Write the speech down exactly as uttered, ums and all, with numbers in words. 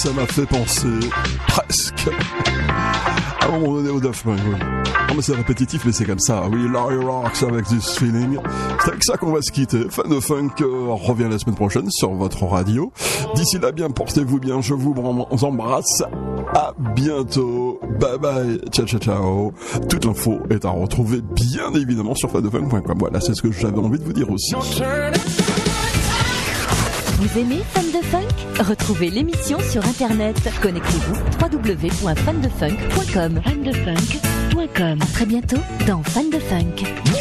ça m'a fait penser presque à un moment donné au Daft Punk. Oui. Non mais c'est répétitif, mais c'est comme ça. Oui, Larry Rocks avec This Feeling. C'est avec ça qu'on va se quitter. Fan de Funk euh, revient la semaine prochaine sur votre radio. D'ici là, bien, portez-vous bien. Je vous embrasse. À bientôt. Bye bye. Ciao, ciao, ciao. Toute l'info est à retrouver, bien évidemment, sur fan de funk point com. Voilà, c'est ce que j'avais envie de vous dire aussi. Vous aimez Fan de Funk? Retrouvez l'émission sur Internet. Connectez-vous w w w point fan de funk point com. fan de funk point com. À très bientôt dans Fan de Funk.